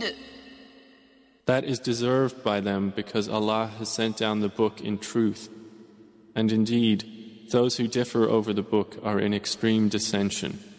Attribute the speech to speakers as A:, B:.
A: شديد.
B: That is deserved by them because Allah has sent down the book in truth. And indeed, those who differ over the book are in extreme dissension.